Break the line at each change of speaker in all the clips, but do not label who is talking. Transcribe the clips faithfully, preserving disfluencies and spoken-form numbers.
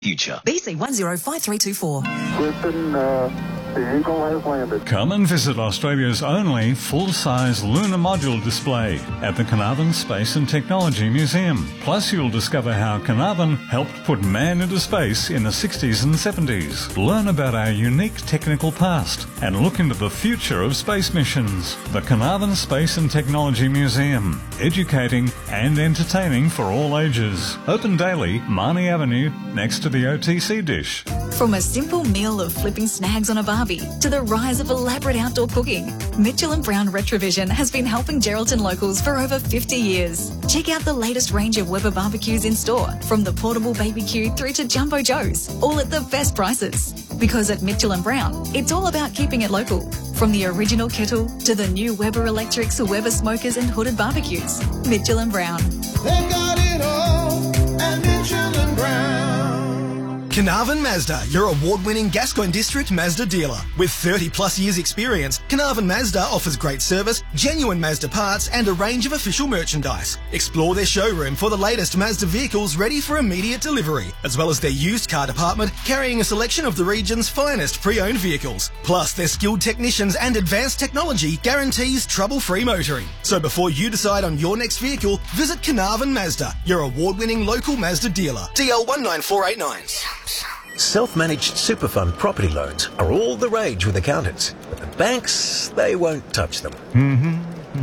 future.
B C one zero five three two four.
Houston, uh, the Eagle has landed.
Come and visit Australia's only full-size lunar module display at the Carnarvon Space and Technology Museum. Plus, you'll discover how Carnarvon helped put man into space in the sixties and seventies. Learn about our unique technical past and look into the future of space missions. The Carnarvon Space and Technology Museum, educating and entertaining for all ages. Open daily, Marnie Avenue, next to the O T C dish.
From a simple meal of flipping snags on a barbie to the rise of elaborate outdoor cooking, Mitchell and Brown Retrovision has been helping Geraldton locals for over fifty years. Check out the latest range of Weber barbecues in store, from the portable B B Q through to Jumbo Joe's, all at the best prices. Because at Mitchell and Brown, it's all about keeping it local. From the original kettle to the new Weber electrics, Weber smokers and hooded barbecues. Mitchell and Brown.
They got it all at Mitchell and Brown.
Carnarvon Mazda, your award-winning Gascoyne District Mazda dealer. With thirty plus years experience, Carnarvon Mazda offers great service, genuine Mazda parts and a range of official merchandise. Explore their showroom for the latest Mazda vehicles ready for immediate delivery, as well as their used car department carrying a selection of the region's finest pre-owned vehicles. Plus, their skilled technicians and advanced technology guarantees trouble-free motoring. So before you decide on your next vehicle, visit Carnarvon Mazda, your award-winning local Mazda dealer. D L one nine four eight nine.
Self-managed super fund property loans are all the rage with accountants, but the banks, they won't touch them.
Mm-hmm.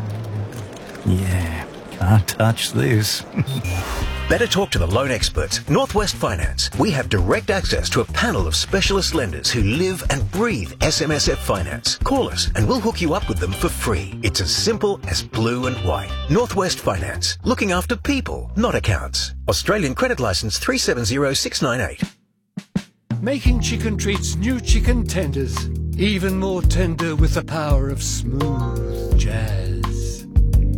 Mm-hmm. Yeah, can't touch this.
Better talk to the loan experts, Northwest Finance. We have direct access to a panel of specialist lenders who live and breathe S M S F finance. Call us and we'll hook you up with them for free. It's as simple as blue and white. Northwest Finance, looking after people, not accounts. Australian credit licence three seven zero six nine eight.
Making Chicken Treats new chicken tenders, even more tender with the power of smooth jazz.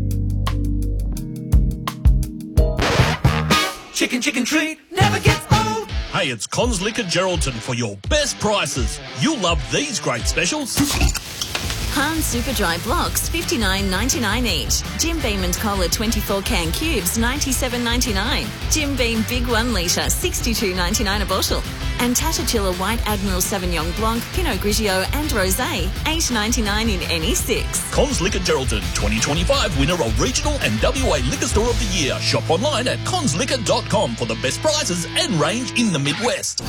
Chicken Chicken Treat never gets old. Hey, it's Cons Liquor Geraldton for your best prices. You'll love these great specials.
Hahn Super Dry Blocks, fifty-nine ninety-nine each. Jim Beam and Cola twenty-four can cubes, ninety-seven ninety-nine. Jim Beam Big one litre, sixty-two ninety-nine a bottle. And Tatachilla White Admiral Sauvignon Blanc, Pinot Grigio and Rosé, eight ninety-nine in any six.
Cons Liquor Geraldton, twenty twenty-five winner of Regional and W A Liquor Store of the Year. Shop online at cons liquor dot com for the best prices and range in the Midwest.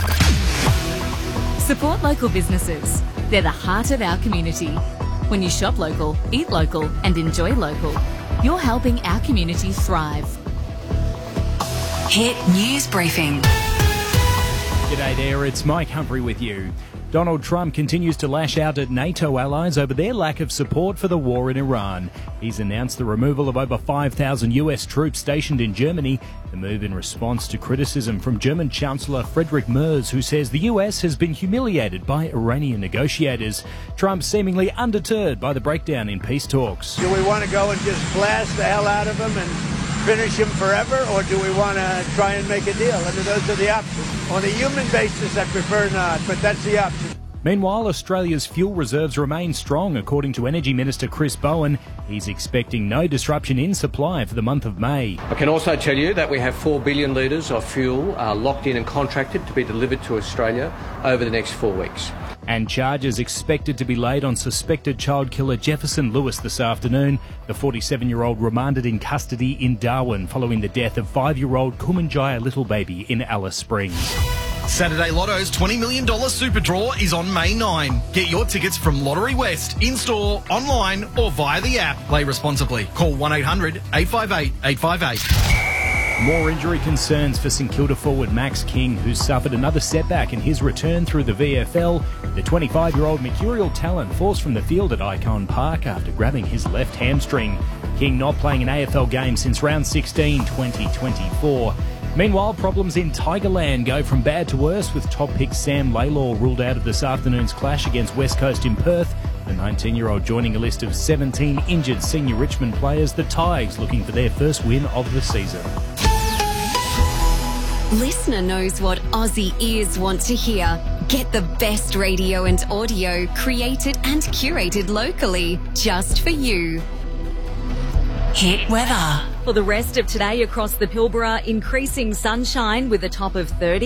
Support local businesses. They're the heart of our community. When you shop local, eat local and enjoy local, you're helping our community thrive.
Hit News Briefing.
G'day there, it's Mike Humphrey with you. Donald Trump continues to lash out at NATO allies over their lack of support for the war in Iran. He's announced the removal of over five thousand U S troops stationed in Germany, the move in response to criticism from German Chancellor Friedrich Merz, who says the U S has been humiliated by Iranian negotiators. Trump seemingly undeterred by the breakdown in peace talks.
Do we want to go and just blast the hell out of them and finish him forever, or do we want to try and make a deal? I mean, those are the options. On a human basis, I prefer not, but that's the option.
Meanwhile, Australia's fuel reserves remain strong, according to Energy Minister Chris Bowen. He's expecting no disruption in supply for the month of May.
I can also tell you that we have four billion litres of fuel uh, locked in and contracted to be delivered to Australia over the next four weeks.
And charges expected to be laid on suspected child killer Jefferson Lewis this afternoon. The forty-seven-year-old remanded in custody in Darwin following the death of five-year-old Kumanjaya Little Baby in Alice Springs.
Saturday Lotto's twenty million dollars Super Draw is on May ninth. Get your tickets from Lottery West, in-store, online or via the app. Play responsibly. Call one eight hundred eight five eight eight five eight.
More injury concerns for St Kilda forward Max King, who suffered another setback in his return through the V F L. The twenty-five-year-old mercurial talent forced from the field at Icon Park after grabbing his left hamstring. King not playing an A F L game since round sixteen twenty twenty-four. Meanwhile, problems in Tigerland go from bad to worse, with top pick Sam Laylor ruled out of this afternoon's clash against West Coast in Perth. The nineteen-year-old joining a list of seventeen injured senior Richmond players, the Tigers looking for their first win of the season.
Listener knows what Aussie ears want to hear. Get the best radio and audio created and curated locally, just for you.
Hit weather.
For the rest of today across the Pilbara, increasing sunshine with a top of thirty.